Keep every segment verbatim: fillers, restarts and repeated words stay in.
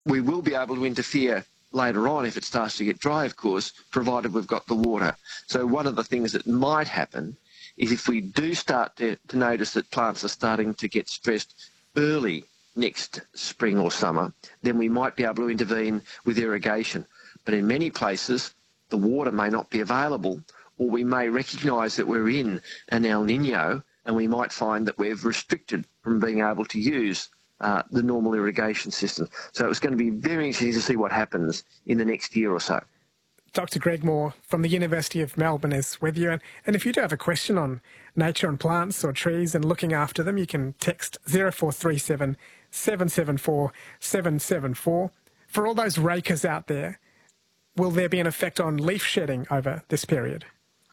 We will be able to interfere later on if it starts to get dry, of course, provided we've got the water. So one of the things that might happen is if we do start to, to notice that plants are starting to get stressed early next spring or summer, then we might be able to intervene with irrigation. But in many places, the water may not be available, or we may recognise that we're in an El Nino and we might find that we've restricted from being able to use uh, the normal irrigation system. So it's going to be very interesting to see what happens in the next year or so. Doctor Greg Moore from the University of Melbourne is with you. And, and if you do have a question on nature and plants or trees and looking after them, you can text zero four three seven, seven seven four, seven seven four. For all those rakers out there, will there be an effect on leaf shedding over this period?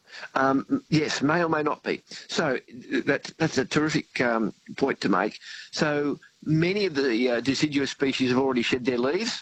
Um, yes, may or may not be. So that, that's a terrific um, point to make. So many of the uh, deciduous species have already shed their leaves,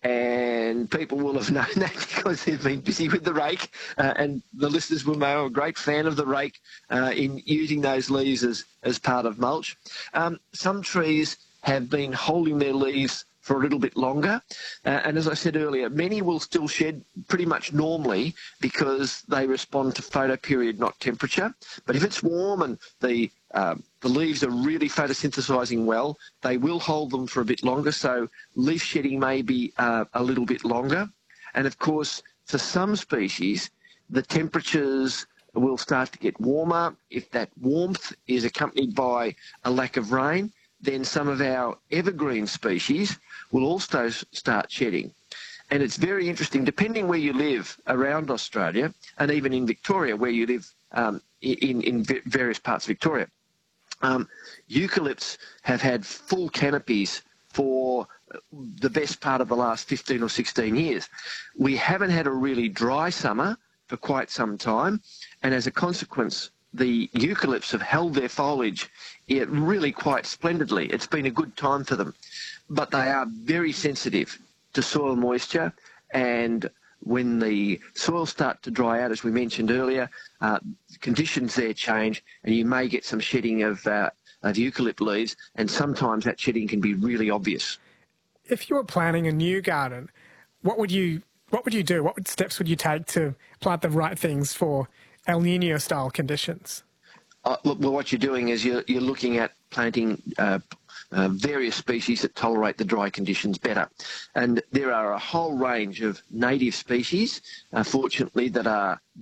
and people will have known that because they've been busy with the rake, uh, and the listeners will know I'm a great fan of the rake uh, in using those leaves as, as part of mulch. Um, some trees have been holding their leaves for a little bit longer. Uh, and as I said earlier, many will still shed pretty much normally because they respond to photoperiod, not temperature. But if it's warm and the, uh, the leaves are really photosynthesising well, they will hold them for a bit longer. So leaf shedding may be uh, a little bit longer. And of course, for some species, the temperatures will start to get warmer. If that warmth is accompanied by a lack of rain, then some of our evergreen species will also start shedding. And it's very interesting, depending where you live around Australia, and even in Victoria, where you live um, in, in various parts of Victoria, um, eucalypts have had full canopies for the best part of the last fifteen or sixteen years. We haven't had a really dry summer for quite some time, and as a consequence, the eucalypts have held their foliage yeah, really quite splendidly. It's been a good time for them. But they are very sensitive to soil moisture, and when the soils start to dry out, as we mentioned earlier, uh, conditions there change, and you may get some shedding of, uh, of eucalypt leaves, and sometimes that shedding can be really obvious. If you were planting a new garden, what would you what would you do? What steps would you take to plant the right things for El Nino-style conditions? Uh, look, well, what you're doing is you're, you're looking at planting uh, uh, various species that tolerate the dry conditions better. And there are a whole range of native species, uh, fortunately, that are